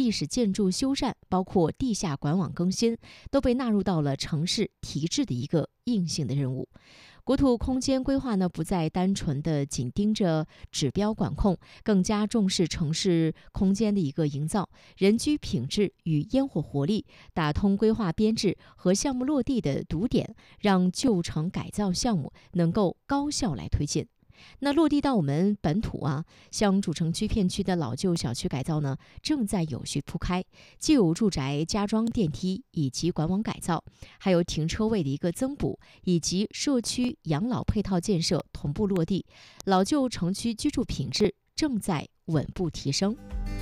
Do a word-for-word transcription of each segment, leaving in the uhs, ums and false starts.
历史建筑修缮，包括地下管网更新，都被纳入到了城市提质的一个硬性的任务。国土空间规划呢，不再单纯的紧盯着指标管控，更加重视城市空间的一个营造，人居品质与烟火活力，打通规划编制和项目落地的堵点，让旧城改造项目能够高效来推进。那落地到我们本土啊，像主城区片区的老旧小区改造呢，正在有序铺开，既有住宅加装电梯以及管网改造，还有停车位的一个增补，以及社区养老配套建设同步落地，老旧城区居住品质正在稳步提升。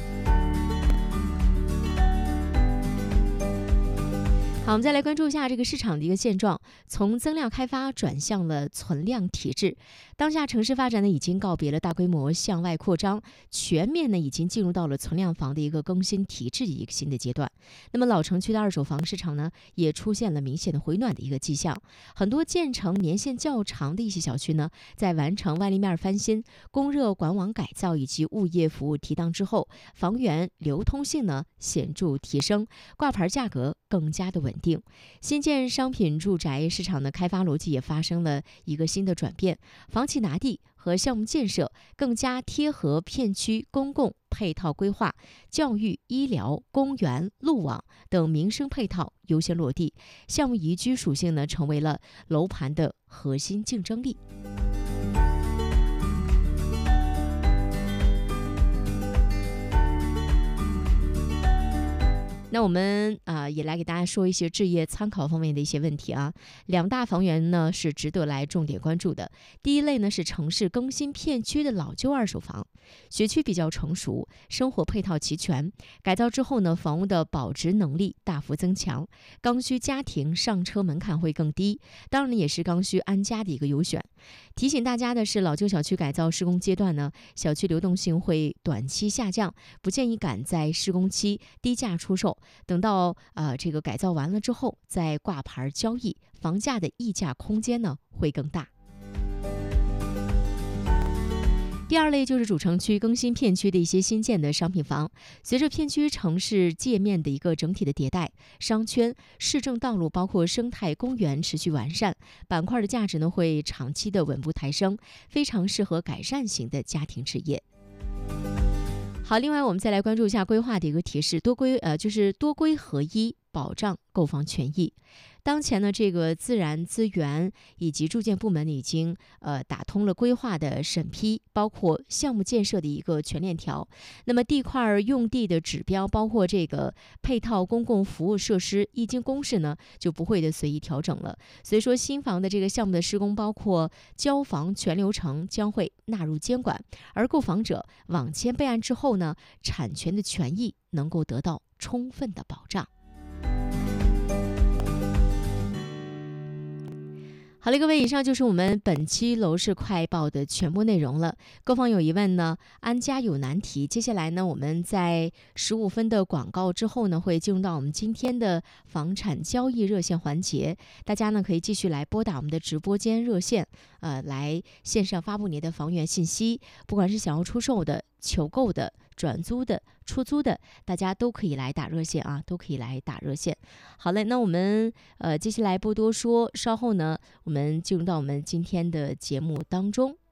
好，我们再来关注一下这个市场的一个现状，从增量开发转向了存量提质。当下城市发展呢，已经告别了大规模向外扩张，全面呢已经进入到了存量房的一个更新提质的一个新的阶段。那么老城区的二手房市场呢，也出现了明显的回暖的一个迹象。很多建成年限较长的一些小区呢，在完成外立面翻新、供热管网改造以及物业服务提档之后，房源流通性呢显著提升，挂牌价格更加的稳定。新建商品住宅市场的开发逻辑也发生了一个新的转变，房企拿地和项目建设更加贴合片区公共配套规划，教育、医疗、公园、路网等民生配套优先落地，项目宜居属性呢成为了楼盘的核心竞争力。那我们啊、呃、也来给大家说一些置业参考方面的一些问题啊。两大房源呢是值得来重点关注的。第一类呢是城市更新片区的老旧二手房，学区比较成熟，生活配套齐全，改造之后呢，房屋的保值能力大幅增强，刚需家庭上车门槛会更低，当然也是刚需安家的一个优选。提醒大家的是，老旧小区改造施工阶段呢，小区流动性会短期下降，不建议赶在施工期低价出售。等到呃这个改造完了之后再挂牌交易，房价的溢价空间呢会更大。第二类就是主城区更新片区的一些新建的商品房，随着片区城市界面的一个整体的迭代，商圈、市政道路包括生态公园持续完善，板块的价值呢会长期的稳步抬升，非常适合改善型的家庭置业。好，另外我们再来关注一下规划的一个提示，多规呃就是多规合一，保障购房权益。当前呢，这个自然资源以及住建部门已经呃打通了规划的审批，包括项目建设的一个全链条。那么地块用地的指标，包括这个配套公共服务设施，一经公示呢，就不会的随意调整了。所以说，新房的这个项目的施工，包括交房全流程将会纳入监管，而购房者网签备案之后呢，产权的权益能够得到充分的保障。好了，各位，以上就是我们本期楼市快报的全部内容了。购房有疑问呢，安家有难题。接下来呢，我们在十五分的广告之后呢，会进入到我们今天的房产交易热线环节。大家呢可以继续来拨打我们的直播间热线，呃，来线上发布您的房源信息，不管是想要出售的、求购的、转租的、出租的，大家都可以来打热线啊，都可以来打热线。好嘞，那我们呃接下来不多说，稍后呢，我们进入到我们今天的节目当中。